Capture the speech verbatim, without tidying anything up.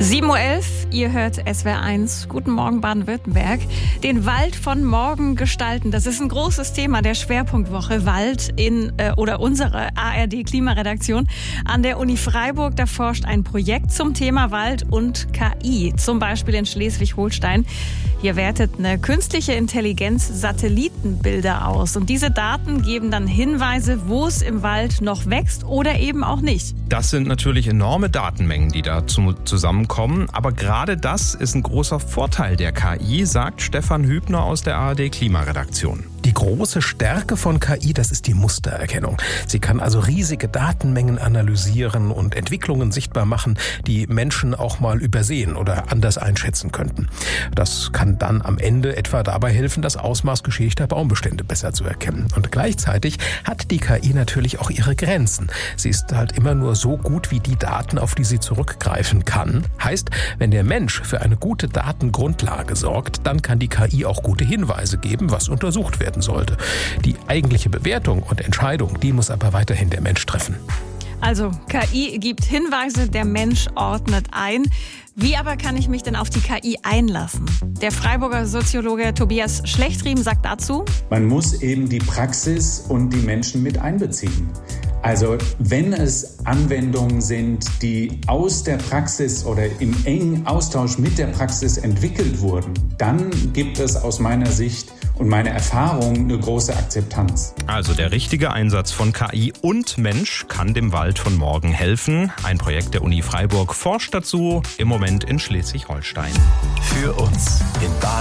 sieben Uhr elf, ihr hört S W R eins. Guten Morgen Baden-Württemberg. Den Wald von morgen gestalten, das ist ein großes Thema der Schwerpunktwoche Wald in äh, oder unsere A R D-Klimaredaktion. An der Uni Freiburg, da forscht ein Projekt zum Thema Wald und K I, zum Beispiel in Schleswig-Holstein. Hier wertet eine künstliche Intelligenz Satellitenbilder aus. Und diese Daten geben dann Hinweise, wo es im Wald noch wächst oder eben auch nicht. Das sind natürlich enorme Datenmengen, die da zusammenkommen. Aber gerade das ist ein großer Vorteil der K I, sagt Stefan Hübner aus der A R D-Klimaredaktion. Die große Stärke von K I, das ist die Mustererkennung. Sie kann also riesige Datenmengen analysieren und Entwicklungen sichtbar machen, die Menschen auch mal übersehen oder anders einschätzen könnten. Das kann dann am Ende etwa dabei helfen, das Ausmaß geschädigter Baumbestände besser zu erkennen. Und gleichzeitig hat die K I natürlich auch ihre Grenzen. Sie ist halt immer nur so gut wie die Daten, auf die sie zurückgreifen kann. Heißt, wenn der Mensch für eine gute Datengrundlage sorgt, dann kann die K I auch gute Hinweise geben, was untersucht werden sollte. Die eigentliche Bewertung und Entscheidung, die muss aber weiterhin der Mensch treffen. Also K I gibt Hinweise, der Mensch ordnet ein. Wie aber kann ich mich denn auf die K I einlassen? Der Freiburger Soziologe Tobias Schlechtriem sagt dazu: Man muss eben die Praxis und die Menschen mit einbeziehen. Also wenn es Anwendungen sind, die aus der Praxis oder im engen Austausch mit der Praxis entwickelt wurden, dann gibt es aus meiner Sicht und meiner Erfahrung eine große Akzeptanz. Also der richtige Einsatz von K I und Mensch kann dem Wald von morgen helfen. Ein Projekt der Uni Freiburg forscht dazu, im Moment in Schleswig-Holstein. Für uns in Baden